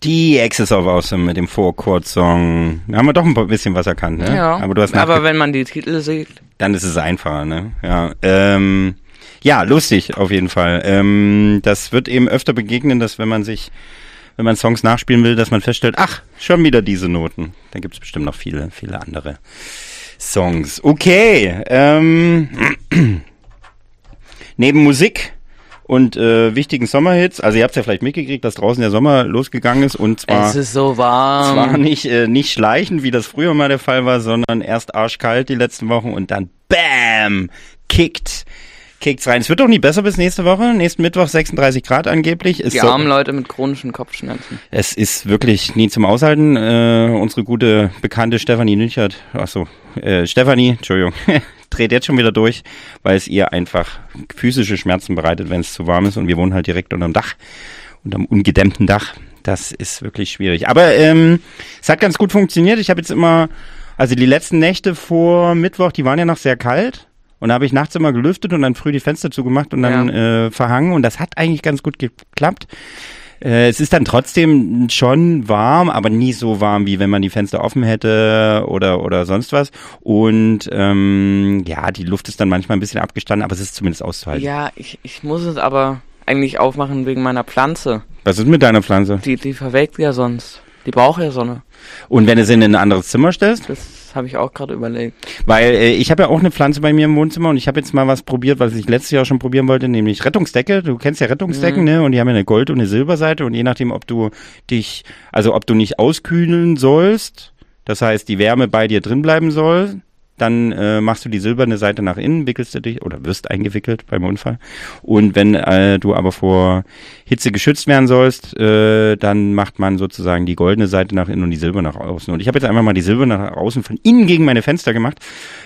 Die Axis of Awesome mit dem Four-Chord-Song. Da haben wir doch ein bisschen was erkannt, ne? Ja, aber wenn man die Titel sieht, dann ist es einfacher, ne? Ja, ja, lustig auf jeden Fall. Das wird eben öfter begegnen, dass wenn man Songs nachspielen will, dass man feststellt, ach, schon wieder diese Noten. Da gibt's bestimmt noch viele, viele andere Songs. Okay, neben Musik und wichtigen Sommerhits, also ihr habt es ja vielleicht mitgekriegt, dass draußen der Sommer losgegangen ist und zwar es ist so warm. Zwar nicht schleichend, wie das früher mal der Fall war, sondern erst arschkalt die letzten Wochen und dann BAM! Kickt's rein. Es wird doch nie besser bis nächste Woche. Nächsten Mittwoch 36 Grad angeblich. Die armen Leute mit chronischen Kopfschmerzen. Es ist wirklich nie zum Aushalten. Unsere gute Bekannte Stefanie Nünchert, Stefanie, Entschuldigung, dreht jetzt schon wieder durch, weil es ihr einfach physische Schmerzen bereitet, wenn es zu warm ist und wir wohnen halt direkt unterm ungedämmten Dach. Das ist wirklich schwierig. Aber es hat ganz gut funktioniert. Ich habe jetzt also die letzten Nächte vor Mittwoch, die waren ja noch sehr kalt. Und da habe ich nachts immer gelüftet und dann früh die Fenster zugemacht und dann verhangen. Und das hat eigentlich ganz gut geklappt. Es ist dann trotzdem schon warm, aber nie so warm, wie wenn man die Fenster offen hätte oder sonst was. Und die Luft ist dann manchmal ein bisschen abgestanden, aber es ist zumindest auszuhalten. Ja, ich muss es aber eigentlich aufmachen wegen meiner Pflanze. Was ist mit deiner Pflanze? Die verwelkt ja sonst. Die braucht ja Sonne. Und wenn du sie in ein anderes Zimmer stellst? Das habe ich auch gerade überlegt. Weil ich habe ja auch eine Pflanze bei mir im Wohnzimmer und ich habe jetzt mal was probiert, was ich letztes Jahr schon probieren wollte, nämlich Rettungsdecke. Du kennst ja Rettungsdecken, ne? Und die haben ja eine Gold- und eine Silberseite und je nachdem, ob du nicht auskühlen sollst, das heißt, die Wärme bei dir drin bleiben soll, dann machst du die silberne Seite nach innen, wickelst du dich oder wirst eingewickelt beim Unfall. Und wenn du aber vor Hitze geschützt werden sollst, dann macht man sozusagen die goldene Seite nach innen und die silberne nach außen. Und ich habe jetzt einfach mal die silberne nach außen von innen gegen meine Fenster gemacht.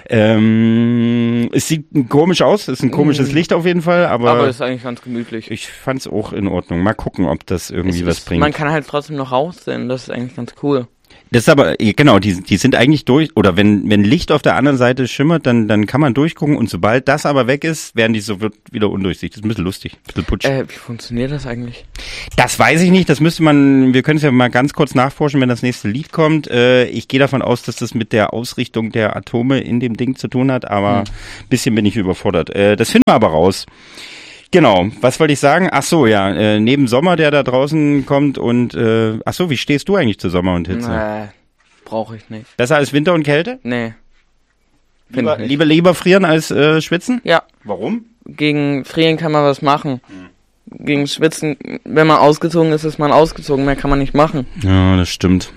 Es sieht komisch aus, ist ein komisches Licht auf jeden Fall, aber ist eigentlich ganz gemütlich. Ich fand's auch in Ordnung. Mal gucken, ob das irgendwie was bringt. Man kann halt trotzdem noch raussehen, das ist eigentlich ganz cool. Das ist aber, genau, die sind eigentlich durch, oder wenn Licht auf der anderen Seite schimmert, dann kann man durchgucken und sobald das aber weg ist, werden die so wieder undurchsichtig. Das ist ein bisschen lustig, ein bisschen putsch. Wie funktioniert das eigentlich? Das weiß ich nicht, wir können es ja mal ganz kurz nachforschen, wenn das nächste Lied kommt. Ich gehe davon aus, dass das mit der Ausrichtung der Atome in dem Ding zu tun hat, aber ein bisschen bin ich überfordert. Das finden wir aber raus. Genau, was wollte ich sagen? Ach so, ja, neben Sommer, der da draußen kommt und, wie stehst du eigentlich zu Sommer und Hitze? Brauche ich nicht. Besser als Winter und Kälte? Nee. Lieber frieren als schwitzen? Ja. Warum? Gegen Frieren kann man was machen. Gegen Schwitzen, wenn man ausgezogen ist man ausgezogen, mehr kann man nicht machen. Ja, das stimmt.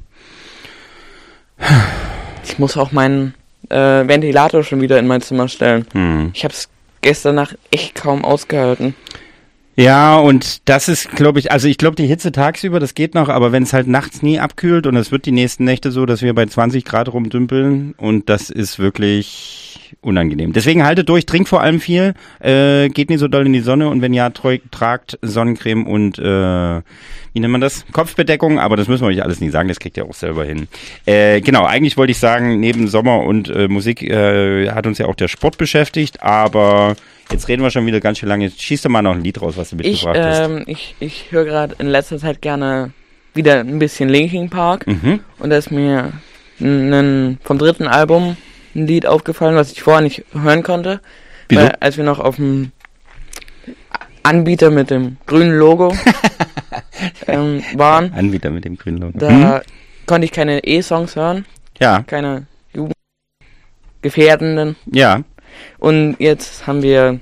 Ich muss auch meinen Ventilator schon wieder in mein Zimmer stellen. Ich hab's gestern Nacht echt kaum ausgehalten. Ja, und das ist, glaube ich, also ich glaube, die Hitze tagsüber, das geht noch, aber wenn es halt nachts nie abkühlt und es wird die nächsten Nächte so, dass wir bei 20 Grad rumdümpeln und das ist wirklich unangenehm. Deswegen haltet durch, trinkt vor allem viel, geht nicht so doll in die Sonne und wenn ja, tragt Sonnencreme und, wie nennt man das? Kopfbedeckung, aber das müssen wir euch alles nie sagen, das kriegt ihr auch selber hin. Genau, eigentlich wollte ich sagen, neben Sommer und Musik hat uns ja auch der Sport beschäftigt, aber jetzt reden wir schon wieder ganz schön lange. Schieß doch mal noch ein Lied raus, was du mitgebracht hast. Ich höre gerade in letzter Zeit gerne wieder ein bisschen Linkin Park. Und da ist mir vom dritten Album ein Lied aufgefallen, was ich vorher nicht hören konnte. Wieso? Weil, als wir noch auf dem Anbieter mit dem grünen Logo waren. Anbieter mit dem grünen Logo. Da konnte ich keine E-Songs hören. Ja. Keine jugendgefährdenden. Ja. Und jetzt haben wir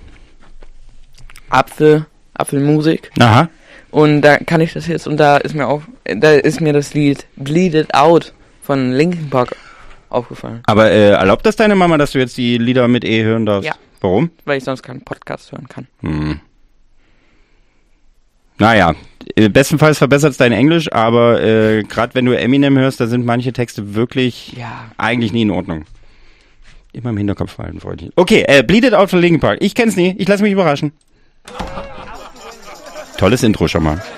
Apfelmusik. Aha. Und da kann ich das jetzt, und da ist mir das Lied Bleed It Out von Linkin Park aufgefallen. Aber erlaubt das deine Mama, dass du jetzt die Lieder mit E hören darfst? Ja. Warum? Weil ich sonst keinen Podcast hören kann. Naja, bestenfalls verbessert es dein Englisch, aber gerade wenn du Eminem hörst, da sind manche Texte wirklich eigentlich nie in Ordnung. Immer im Hinterkopf halten, Freundchen. Okay, Bleed It Out von Linkin Park. Ich kenn's nie, ich lasse mich überraschen. Tolles Intro schon mal.